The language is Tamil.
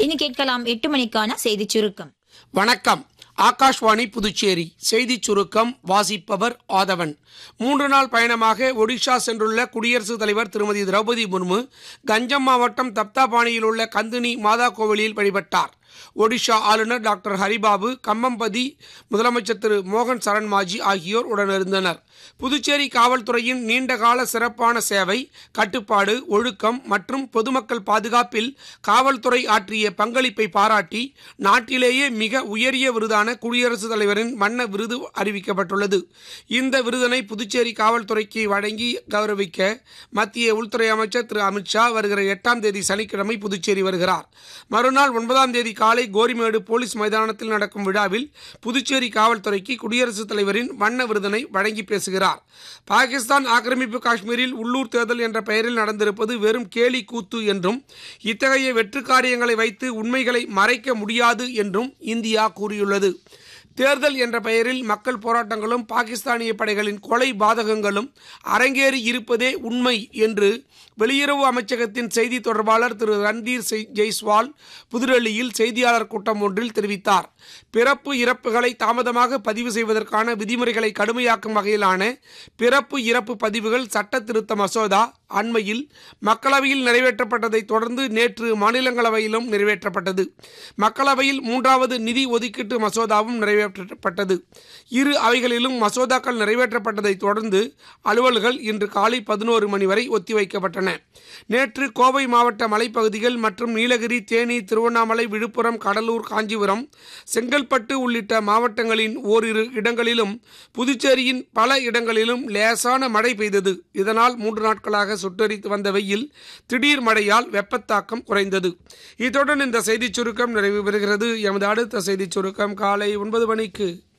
இனி கேட்கலாம் 8 மணிக்கான செய்திச் சுருக்கம். வணக்கம். ஆகாஷ்வாணி புதுச்சேரி செய்திச் சுருக்கம் வாசிப்பவர் ஆதவன். 3 நாள் பயணமாக ஒடிஷா சென்றுள்ள குடியரசுத் தலைவர் திருமதி திரௌபதி முர்மு கஞ்சம் மாவட்டம் தப்தாபாணியில் உள்ள கந்தினி மாதா கோவிலில் வழிபட்டார். ஒடிஷா ஆளுநர் டாக்டர் ஹரிபாபு, கம்மம்பதி முதலமைச்சர் திரு மோகன் சரண் மாஜி ஆகியோர் உடனிருந்தனர். புதுச்சேரி காவல்துறையின் நீண்டகால சிறப்பான சேவை, கட்டுப்பாடு, ஒழுக்கம் மற்றும் பொதுமக்கள் பாதுகாப்பில் காவல்துறை ஆற்றிய பங்களிப்பை பாராட்டி நாட்டிலேயே மிக உயரிய விருதான குடியரசுத் தலைவரின் வண்ண விருது அறிவிக்கப்பட்டுள்ளது. இந்த விருதினை புதுச்சேரி காவல்துறைக்கு வழங்கி கௌரவிக்க மத்திய உள்துறை அமைச்சர் திரு அமித்ஷா வருகிற 8ஆம் தேதி சனிக்கிழமை புதுச்சேரி வருகிறார். மறுநாள் 9ஆம் தேதி காலை கோரிமேடு போலீஸ் மைதானத்தில் நடக்கும் விழாவில் புதுச்சேரி காவல்துறைக்கு குடியரசுத் தலைவரின் வண்ண விருதினை வழங்கி பேசுகிறார். பாகிஸ்தான் ஆக்கிரமிப்பு காஷ்மீரில் உள்ளூர் தேர்தல் என்ற பெயரில் நடந்திருப்பது வெறும் கேலி கூத்து என்றும் இத்தகைய வெற்று காரியங்களை வைத்து உண்மைகளை மறைக்க முடியாது என்றும் இந்தியா கூறியுள்ளது. தேர்தல் என்ற பெயரில் மக்கள் போராட்டங்களும் பாகிஸ்தானிய படைகளின் கொலை பாதகங்களும் அரங்கேறி இருப்பதே உண்மை என்று வெளியுறவு அமைச்சகத்தின் செய்தி தொடர்பாளர் திரு ரன்தீர் ஜெய்ஸ்வால் புதுடெல்லியில் செய்தியாளர் கூட்டம் ஒன்றில் தெரிவித்தார். பிறப்பு இறப்புகளை தாமதமாக பதிவு செய்வதற்கான விதிமுறைகளை கடுமையாக்கும் வகையிலான பிறப்பு இறப்பு பதிவுகள் சட்ட திருத்த மசோதா அண்மையில் மக்களவையில் நிறைவேற்றப்பட்டதை தொடர்ந்து நேற்று மாநிலங்களவையிலும் நிறைவேற்றப்பட்டது. மக்களவையில் 3வது நிதி ஒதுக்கீட்டு மசோதாவும் நிறைவேற்றப்பட்டது. இரு அவைகளிலும் மசோதாக்கள் நிறைவேற்றப்பட்டதை தொடர்ந்து அலுவல்கள் இன்று காலை 11 மணி வரை ஒத்திவைக்கப்பட்டன. நேற்று கோவை மாவட்ட மலைப்பகுதிகள் மற்றும் நீலகிரி, தேனி, திருவண்ணாமலை, விழுப்புரம், கடலூர், காஞ்சிபுரம், செங்கல்பட்டு உள்ளிட்ட மாவட்டங்களின் ஓரிரு இடங்களிலும் புதுச்சேரியின் பல இடங்களிலும் லேசான மழை பெய்தது. இதனால் 3 நாட்களாக சுட்டரித்து வந்த வெயில் திடீர் மழையால் வெப்பத்தாக்கம் குறைந்தது. இத்துடன் இந்த செய்திச் சுருக்கம் நிறைவு பெறுகிறது. எமது அடுத்த செய்திச் சுருக்கம் காலை 9 மணிக்கு.